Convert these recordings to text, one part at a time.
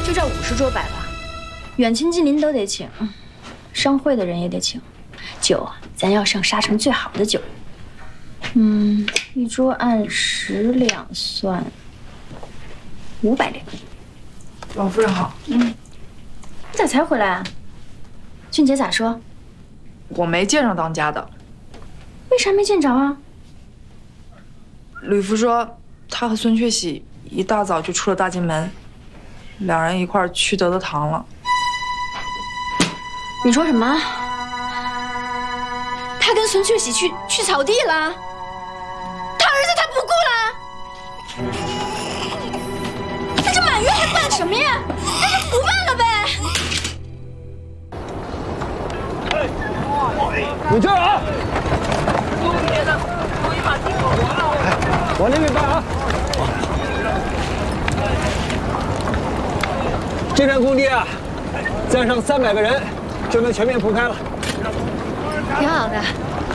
就这50桌摆吧，远亲近邻都得请，商会的人也得请。酒啊，咱要上沙城最好的酒。一桌按10两算500两。 老夫人好。 你咋才回来啊？俊杰咋说？ 我没见着当家的。 为啥没见着啊？ 吕夫说，他和孙雀喜一大早就出了大金门，两人一块儿去德德堂了。 你说什么？他跟孙雀喜去草地了？他儿子他不顾了？那这满月还办什么呀？那就不办了呗。 你这儿啊！往那边办啊！这片工地啊，再上300个人就能全面铺开了。 挺好的。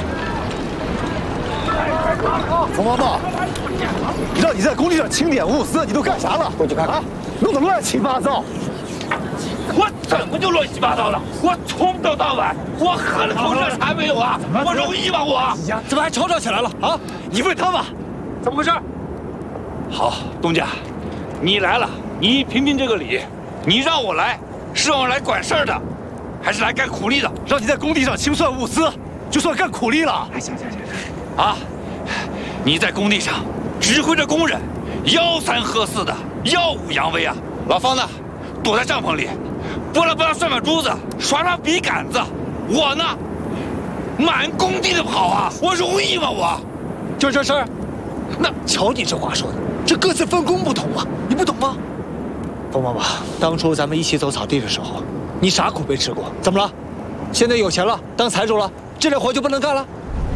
冯妈妈，让你在工地上清点物资，你都干啥了？ 过去看看啊，弄得乱七八糟。 我怎么就乱七八糟了？我从头到尾，我喝了口热茶没有啊？我容易吗？我呀，怎么还吵起来了啊？ 你问他吧，怎么回事？好，东家，你来了，你评评这个理。你让我来，是让我来管事儿的，还是来干苦力的？ 让你在工地上清算物资，就算干苦力了。 哎，行，啊，你在工地上指挥着工人，吆3喝4的，耀武扬威啊！老方呢，躲在帐篷里，拨拉涮把珠子，耍笔杆子。我呢，满工地的跑啊，我容易吗？我就这事儿，那瞧你这话说的，这各自分工不同啊，你不懂吗？冯妈妈，当初咱们一起走草地的时候，你啥苦没吃过？怎么了？现在有钱了，当财主了，这类活就不能干了？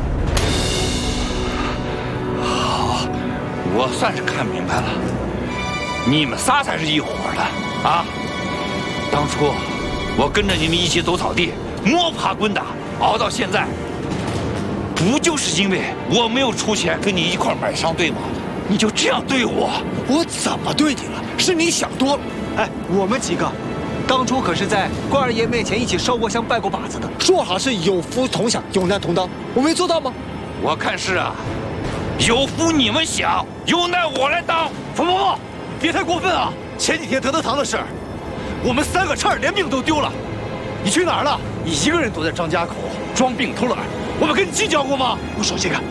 好，我算是看明白了，你们仨才是一伙的啊！当初我跟着你们一起走草地，摸爬滚打，熬到现在，不就是因为我没有出钱跟你一块买商队吗？你就这样对我？ 我怎么对你了？是你想多了。哎，我们几个当初可是在关二爷面前一起烧过香、拜过把子的，说好是有福同享、有难同当，我没做到吗？ 我看是啊，有福你们享，有难我来当。 冯妈妈，别太过分啊！前几天德德堂的事儿，我们3个差点连命都丢了。你去哪儿了？你一个人躲在张家口装病偷懒，我们跟你计较过吗？ 不说这个。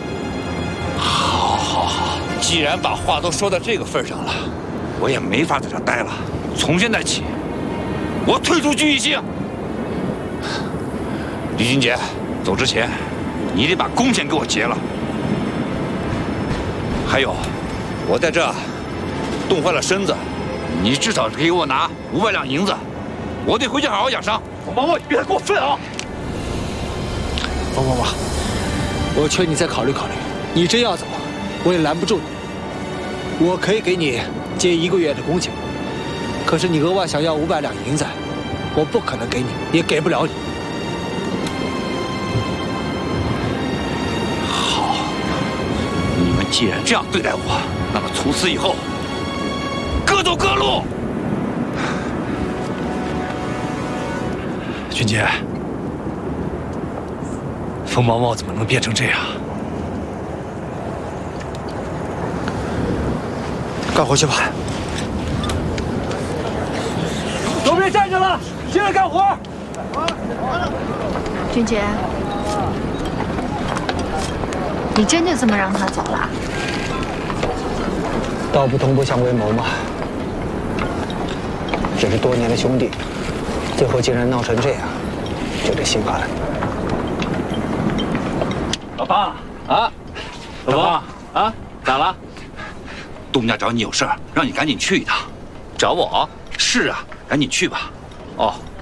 好，既然把话都说到这个份上了，我也没法在这待了。从现在起，我退出聚义兴。李金杰，走之前，你得把工钱给我结了。还有，我在这冻坏了身子，你至少给我拿500两银子，我得回去好好养伤。 妈妈，你别太过分啊！ 冯妈妈，我劝你再考虑考虑。你真要走，我也拦不住你。我可以给你结1个月的工钱，可是你额外想要500两银子，我不可能给你，也给不了你。 好，你们既然这样对待我，那么从此以后，各走各路。 俊杰，冯毛毛怎么能变成这样？干活去吧。都别站着了，接着干活。 俊杰，你真就这么让他走了？ 道不同不相为谋嘛。只是多年的兄弟，最后竟然闹成这样，就得心寒。 老方啊，老方啊，咋了？东家找你有事儿，让你赶紧去一趟。找我？是啊，赶紧去吧。哦。